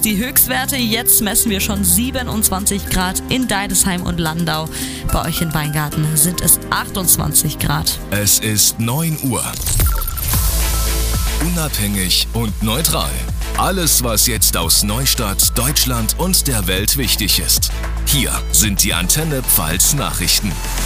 die Höchstwerte. Jetzt messen wir schon 27 Grad in Deidesheim und Landau. Bei euch in Weingarten sind es 28 Grad. Es ist 9 Uhr. Unabhängig und neutral. Alles, was jetzt aus Neustadt, Deutschland und der Welt wichtig ist. Hier sind die Antenne Pfalz Nachrichten.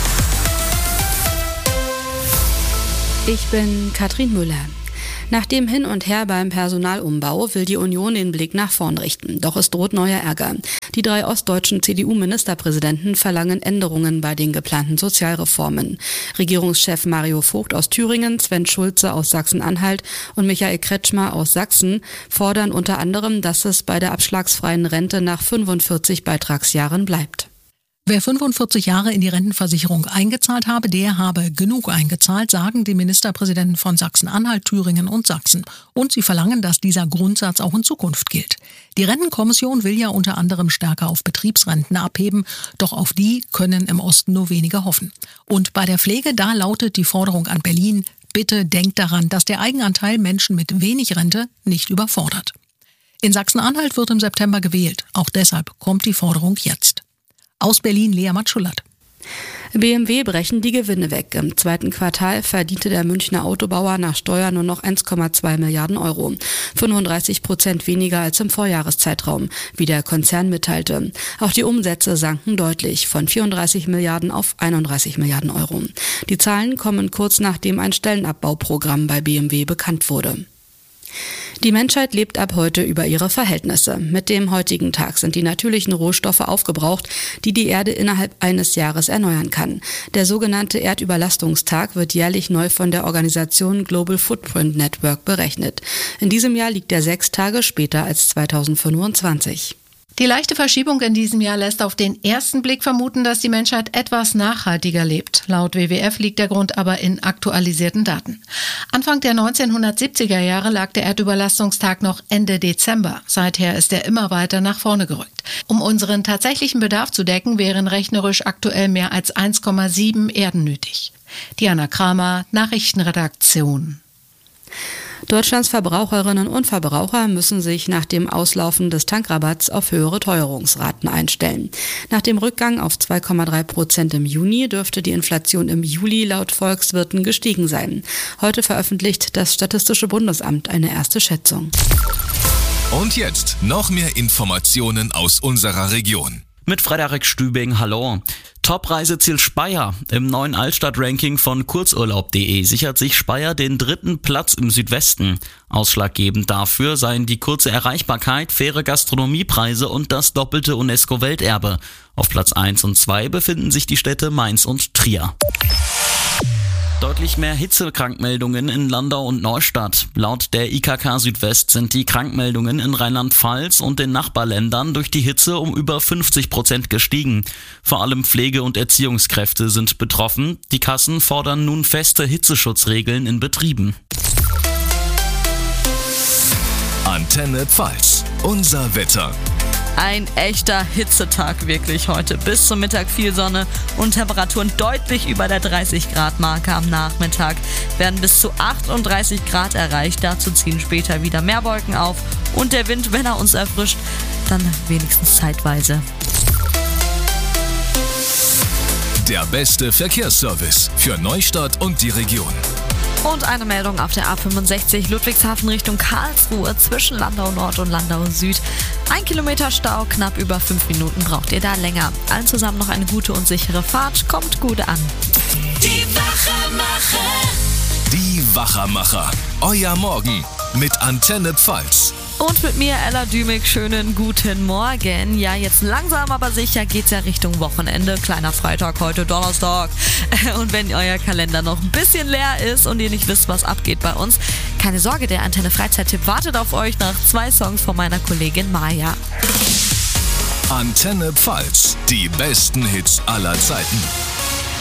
Ich bin Katrin Müller. Nach dem Hin und Her beim Personalumbau will die Union den Blick nach vorn richten. Doch es droht neuer Ärger. Die 3 ostdeutschen CDU-Ministerpräsidenten verlangen Änderungen bei den geplanten Sozialreformen. Regierungschef Mario Vogt aus Thüringen, Sven Schulze aus Sachsen-Anhalt und Michael Kretschmer aus Sachsen fordern unter anderem, dass es bei der abschlagsfreien Rente nach 45 Beitragsjahren bleibt. Wer 45 Jahre in die Rentenversicherung eingezahlt habe, der habe genug eingezahlt, sagen die Ministerpräsidenten von Sachsen-Anhalt, Thüringen und Sachsen. Und sie verlangen, dass dieser Grundsatz auch in Zukunft gilt. Die Rentenkommission will ja unter anderem stärker auf Betriebsrenten abheben, doch auf die können im Osten nur wenige hoffen. Und bei der Pflege, da lautet die Forderung an Berlin: Bitte denkt daran, dass der Eigenanteil Menschen mit wenig Rente nicht überfordert. In Sachsen-Anhalt wird im September gewählt. Auch deshalb kommt die Forderung jetzt. Aus Berlin Lea Matschullat. BMW brechen die Gewinne weg. Im 2. Quartal verdiente der Münchner Autobauer nach Steuern nur noch 1,2 Milliarden Euro. 35% weniger als im Vorjahreszeitraum, wie der Konzern mitteilte. Auch die Umsätze sanken deutlich, von 34 Milliarden auf 31 Milliarden Euro. Die Zahlen kommen kurz nachdem ein Stellenabbauprogramm bei BMW bekannt wurde. Die Menschheit lebt ab heute über ihre Verhältnisse. Mit dem heutigen Tag sind die natürlichen Rohstoffe aufgebraucht, die die Erde innerhalb eines Jahres erneuern kann. Der sogenannte Erdüberlastungstag wird jährlich neu von der Organisation Global Footprint Network berechnet. In diesem Jahr liegt er 6 Tage später als 2025. Die leichte Verschiebung in diesem Jahr lässt auf den ersten Blick vermuten, dass die Menschheit etwas nachhaltiger lebt. Laut WWF liegt der Grund aber in aktualisierten Daten. Anfang der 1970er Jahre lag der Erdüberlastungstag noch Ende Dezember. Seither ist er immer weiter nach vorne gerückt. Um unseren tatsächlichen Bedarf zu decken, wären rechnerisch aktuell mehr als 1,7 Erden nötig. Diana Kramer, Nachrichtenredaktion. Deutschlands Verbraucherinnen und Verbraucher müssen sich nach dem Auslaufen des Tankrabatts auf höhere Teuerungsraten einstellen. Nach dem Rückgang auf 2,3% im Juni dürfte die Inflation im Juli laut Volkswirten gestiegen sein. Heute veröffentlicht das Statistische Bundesamt eine erste Schätzung. Und jetzt noch mehr Informationen aus unserer Region. Mit Frederik Stübing, hallo. Top-Reiseziel Speyer. Im neuen Altstadt-Ranking von kurzurlaub.de sichert sich Speyer den 3. Platz im Südwesten. Ausschlaggebend dafür seien die kurze Erreichbarkeit, faire Gastronomiepreise und das doppelte UNESCO-Welterbe. Auf Platz 1 und 2 befinden sich die Städte Mainz und Trier. Deutlich mehr Hitzekrankmeldungen in Landau und Neustadt. Laut der IKK Südwest sind die Krankmeldungen in Rheinland-Pfalz und den Nachbarländern durch die Hitze um über 50% gestiegen. Vor allem Pflege- und Erziehungskräfte sind betroffen. Die Kassen fordern nun feste Hitzeschutzregeln in Betrieben. Antenne Pfalz. Unser Wetter. Ein echter Hitzetag wirklich heute. Bis zum Mittag viel Sonne und Temperaturen deutlich über der 30-Grad-Marke am Nachmittag. Werden bis zu 38 Grad erreicht. Dazu ziehen später wieder mehr Wolken auf. Und der Wind, wenn er uns erfrischt, dann wenigstens zeitweise. Der beste Verkehrsservice für Neustadt und die Region. Und eine Meldung auf der A65 Ludwigshafen Richtung Karlsruhe zwischen Landau Nord und Landau Süd. 1 Kilometer Stau, knapp über 5 Minuten braucht ihr da länger. Allen zusammen noch eine gute und sichere Fahrt. Kommt gut an. Die Wachermacher. Die Wachermacher. Euer Morgen mit Antenne Pfalz. Und mit mir, Ella Dümig, schönen guten Morgen. Ja, jetzt langsam aber sicher geht's ja Richtung Wochenende. Kleiner Freitag, heute Donnerstag. Und wenn euer Kalender noch ein bisschen leer ist und ihr nicht wisst, was abgeht bei uns, keine Sorge, der Antenne Freizeit-Tipp wartet auf euch nach 2 Songs von meiner Kollegin Maja. Antenne Pfalz, die besten Hits aller Zeiten.